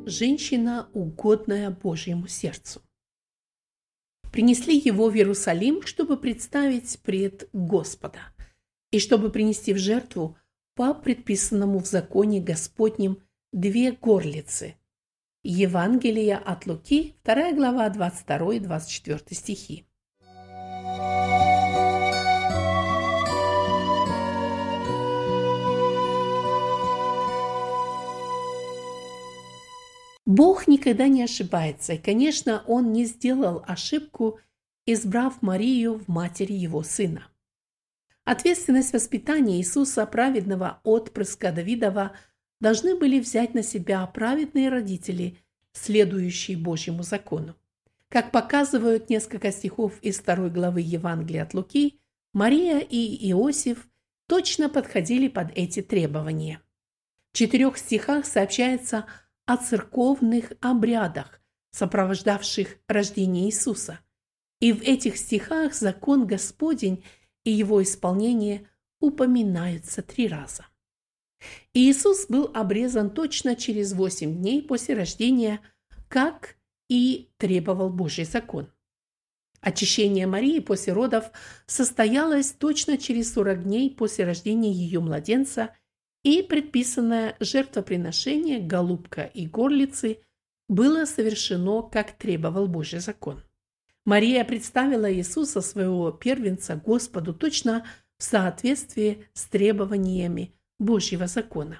женщина, угодная Божьему сердцу. Принесли его в Иерусалим, чтобы представить пред Господа, и чтобы принести в жертву по предписанному в законе Господнем 2 горлицы. Евангелие от Луки, 2 глава, 22-24 стихи. Бог никогда не ошибается, и, конечно, Он не сделал ошибку, избрав Марию в матери Его Сына. Ответственность воспитания Иисуса, праведного отпрыска Давидова, должны были взять на себя праведные родители, следующие Божьему закону. Как показывают несколько стихов из 2 главы Евангелия от Луки, Мария и Иосиф точно подходили под эти требования. В 4 стихах сообщается о церковных обрядах, сопровождавших рождение Иисуса. И в этих стихах закон Господень и его исполнение упоминаются 3 раза. Иисус был обрезан точно через 8 дней после рождения, как и требовал Божий закон. Очищение Марии после родов состоялось точно через 40 дней после рождения ее младенца, и предписанное жертвоприношение голубка и горлицы было совершено, как требовал Божий закон. Мария представила Иисуса, своего первенца, Господу точно в соответствии с требованиями Божьего закона.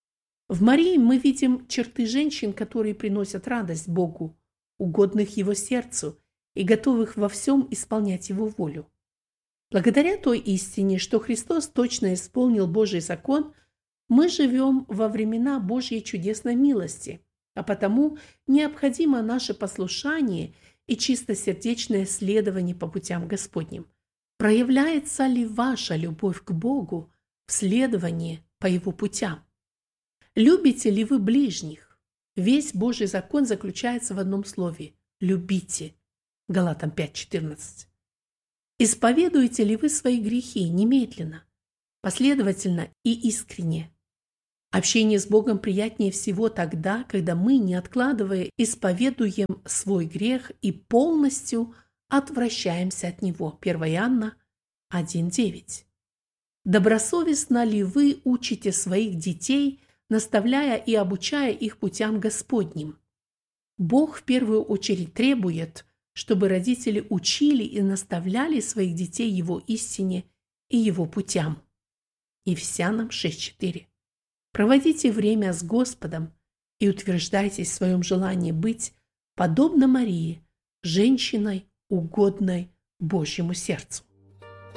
В Марии мы видим черты женщин, которые приносят радость Богу, угодных Его сердцу и готовых во всем исполнять Его волю. Благодаря той истине, что Христос точно исполнил Божий закон, мы живем во времена Божьей чудесной милости, а потому необходимо наше послушание и чистосердечное следование по путям Господним. Проявляется ли ваша любовь к Богу в следовании по Его путям? Любите ли вы ближних? Весь Божий закон заключается в одном слове – любите. Галатам 5:14. Исповедуете ли вы свои грехи немедленно, последовательно и искренне? Общение с Богом приятнее всего тогда, когда мы, не откладывая, исповедуем свой грех и полностью отвращаемся от него. 1 Иоанна 1:9. Добросовестно ли вы учите своих детей, наставляя и обучая их путям Господним? Бог в первую очередь требует, чтобы родители учили и наставляли своих детей Его истине и Его путям. Ефесянам 6:4. Проводите время с Господом и утверждайтесь в своем желании быть, подобно Марии, женщиной, угодной Божьему сердцу.